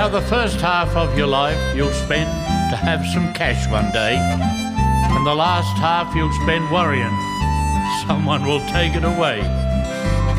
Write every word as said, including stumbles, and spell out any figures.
How the first half of your life you'll spend to have some cash one day, and the last half you'll spend worrying someone will take it away.